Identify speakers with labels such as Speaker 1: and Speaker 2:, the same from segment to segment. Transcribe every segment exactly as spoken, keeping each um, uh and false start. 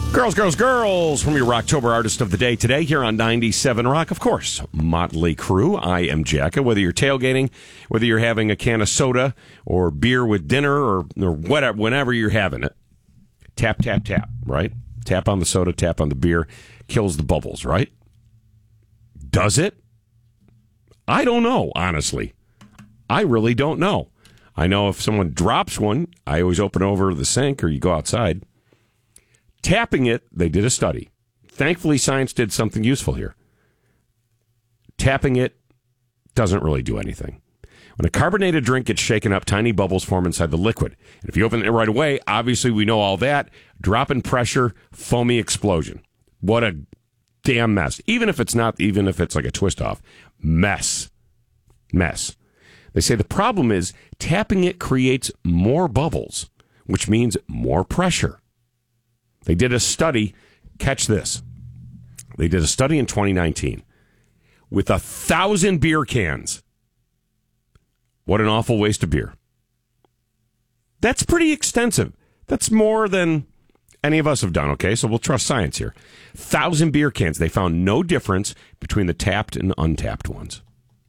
Speaker 1: Girls, girls, girls from your Rocktober Artist of the Day today here on ninety-seven Rock. Of course, Motley Crue. I am Jacka. Whether you're tailgating, whether you're having a can of soda or beer with dinner or, or whatever, whenever you're having it, tap, tap, tap, right? Tap on the soda, tap on the beer, kills the bubbles, right? Does it? I don't know, honestly. I really don't know. I know if someone drops one, I always open over the sink or you go outside. Tapping it, they did a study. Thankfully, science did something useful here. Tapping it doesn't really do anything. When a carbonated drink gets shaken up, tiny bubbles form inside the liquid. And if you open it right away, obviously we know all that. Drop in pressure, foamy explosion. What a damn mess. Even if it's not, even if it's like a twist off. Mess. Mess. They say the problem is tapping it creates more bubbles, which means more pressure. They did a study, catch this, they did a study in twenty nineteen with a thousand beer cans. What an awful waste of beer. That's pretty extensive. That's more than any of us have done, okay? So we'll trust science here. Thousand beer cans. They found no difference between the tapped and untapped ones.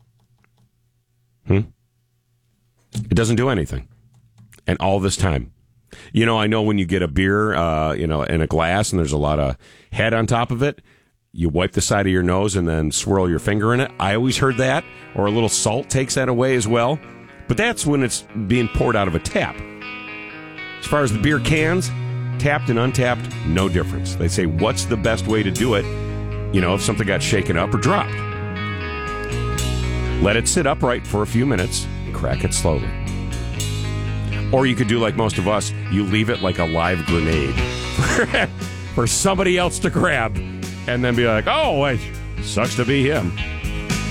Speaker 1: Hmm? It doesn't do anything. And all this time. You know, I know when you get a beer, uh, you know, in a glass and there's a lot of head on top of it, you wipe the side of your nose and then swirl your finger in it. I always heard that. Or a little salt takes that away as well. But that's when it's being poured out of a tap. As far as the beer cans, tapped and untapped, no difference. They say, what's the best way to do it? You know, if something got shaken up or dropped. Let it sit upright for a few minutes and crack it slowly. Or you could do like most of us, you leave it like a live grenade for somebody else to grab and then be like, oh, wait, sucks to be him.